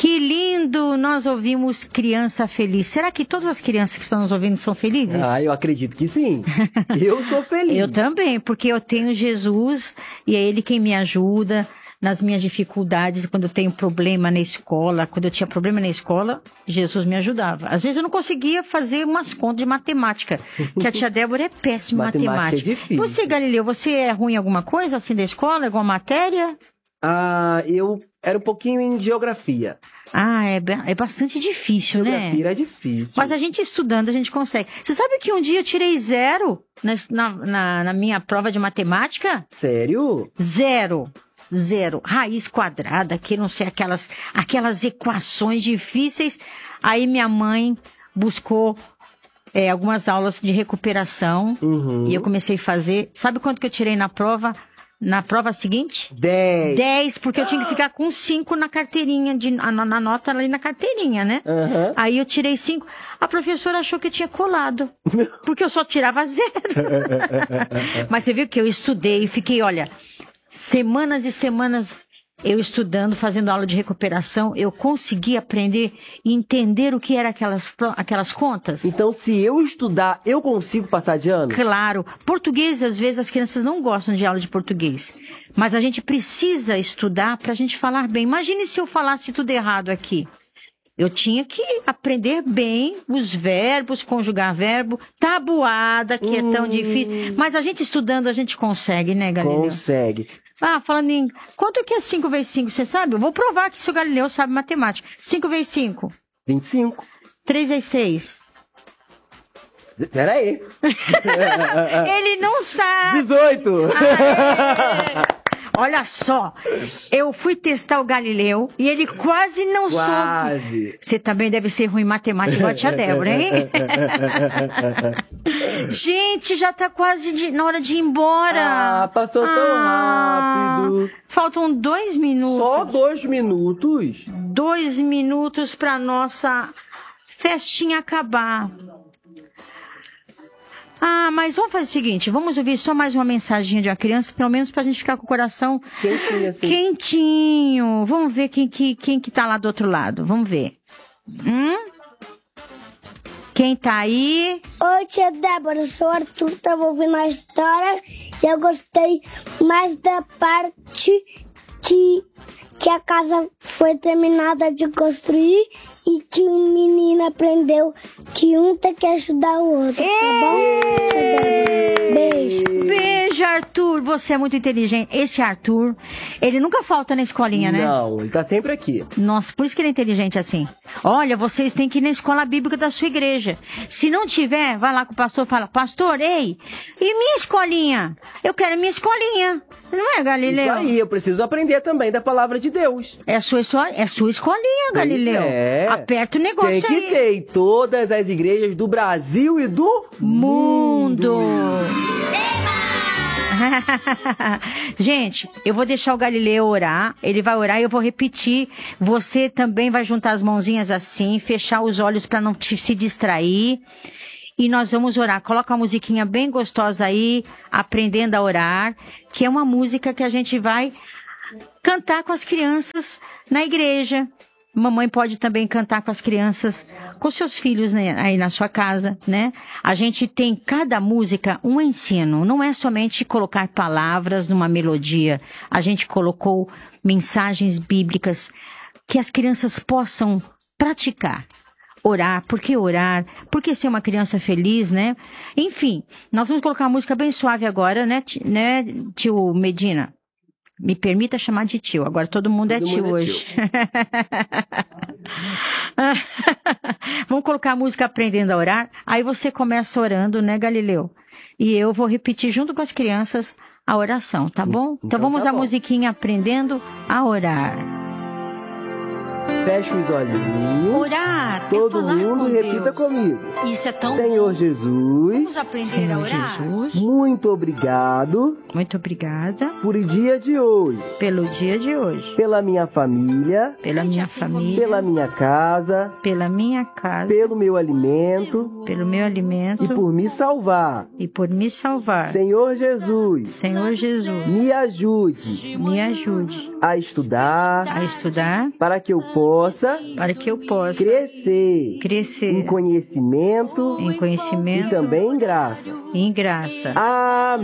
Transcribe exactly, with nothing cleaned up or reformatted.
Que lindo! Nós ouvimos Criança Feliz. Será que todas as crianças que estão nos ouvindo são felizes? Ah, eu acredito que sim. Eu sou feliz. Eu também, porque eu tenho Jesus e é Ele quem me ajuda nas minhas dificuldades, quando eu tenho problema na escola. Quando eu tinha problema na escola, Jesus me ajudava. Às vezes eu não conseguia fazer umas contas de matemática, que a tia Débora é péssima em matemática. Matemática é difícil. Você, Galileu, você é ruim em alguma coisa, assim, da escola, alguma matéria? Ah, eu era um pouquinho em geografia. Ah, é, é bastante difícil, geografia né? Geografia era difícil. Mas a gente estudando, a gente consegue. Você sabe que um dia eu tirei zero na, na, na minha prova de matemática? Sério? Zero. Zero. Raiz quadrada, que não sei, aquelas, aquelas equações difíceis. Aí minha mãe buscou é, algumas aulas de recuperação. Uhum. E eu comecei a fazer. Sabe quanto que eu tirei na prova? Na prova seguinte? Dez. Dez, porque eu tinha que ficar com cinco na carteirinha, de, na, na nota ali na carteirinha, né? Uhum. Aí eu tirei cinco. A professora achou que eu tinha colado, porque eu só tirava zero. Mas você viu que eu estudei e fiquei, olha, semanas e semanas eu estudando, fazendo aula de recuperação, eu consegui aprender e entender o que eram aquelas, aquelas contas. Então, se eu estudar, eu consigo passar de ano? Claro. Português, às vezes, as crianças não gostam de aula de português. Mas a gente precisa estudar para a gente falar bem. Imagine se eu falasse tudo errado aqui. Eu tinha que aprender bem os verbos, conjugar verbo, tabuada, que hum. é tão difícil. Mas a gente estudando, a gente consegue, né, Galileu? Consegue. Ah, falando em... Quanto que é cinco vezes cinco, você sabe? Eu vou provar que se o Galileu sabe matemática. cinco vezes cinco. vinte e cinco. três vezes seis. Peraí. Ele não sabe. dezoito. Aê! Olha só, eu fui testar o Galileu e ele quase não quase. soube. Você também deve ser ruim em matemática igual a tia Débora, hein? Gente, já tá quase de, na hora de ir embora. Ah, passou tão ah, rápido. Faltam dois minutos. Só dois minutos? Dois minutos pra nossa festinha acabar. Ah, mas vamos fazer o seguinte, vamos ouvir só mais uma mensagem de uma criança, pelo menos pra gente ficar com o coração quentinho. Assim. Quentinho. Vamos ver quem que, quem que tá lá do outro lado, vamos ver. Hum? Quem tá aí? Oi, tia Débora, eu sou o Arthur, tava ouvindo a história e eu gostei mais da parte que, que a casa foi terminada de construir e que um menino aprendeu que um tem que ajudar o outro, Ei! tá bom? Tia Débora, beijo. Beijo, Arthur, você é muito inteligente. Esse Arthur, ele nunca falta na escolinha, né? Não, ele tá sempre aqui. Nossa, por isso que ele é inteligente assim. Olha, vocês têm que ir na escola bíblica da sua igreja. Se não tiver, vai lá com o pastor e fala, pastor, ei, e minha escolinha? Eu quero minha escolinha. Não é, Galileu? Isso aí, eu preciso aprender também da palavra de Deus. É a sua, é a sua escolinha, Galileu. É. Aperta o negócio aí. Tem que ter em todas as igrejas do Brasil e do mundo. Gente, eu vou deixar o Galileu orar. Ele vai orar e eu vou repetir. Você também vai juntar as mãozinhas assim, fechar os olhos para não te, se distrair. E nós vamos orar. Coloca uma musiquinha bem gostosa aí, aprendendo a orar, que é uma música que a gente vai cantar com as crianças na igreja. Mamãe pode também cantar com as crianças, com seus filhos, né, aí na sua casa, né? A gente tem cada música um ensino, não é somente colocar palavras numa melodia. A gente colocou mensagens bíblicas que as crianças possam praticar. Orar, por que orar? Por que ser uma criança feliz, né? Enfim, nós vamos colocar uma música bem suave agora, né, né, tio Medina? Me permita chamar de tio. Agora todo mundo todo é tio mundo hoje. É tio. Vamos colocar a música Aprendendo a Orar. Aí você começa orando, né, Galileu? E eu vou repetir junto com as crianças a oração, tá bom? Então, então vamos tá à bom. musiquinha Aprendendo a Orar. Feche os olhinhos. Orar. Todo é falar mundo com repita Deus. comigo. Isso é tão Senhor Jesus. Vamos aprender Senhor a orar. Jesus. Muito obrigado. Muito obrigada. Por o dia de hoje. Pelo dia de hoje. Pela minha família. Pela minha família. Pela minha casa. Pela minha casa. Pelo meu alimento. Pelo meu alimento. E por me salvar. E por me salvar. Senhor Jesus. Senhor Jesus. Me ajude. Me ajude. A estudar. A estudar. Para que eu possa possa para que eu possa crescer crescer em conhecimento em e conhecimento também em graça. e em graça. Amém.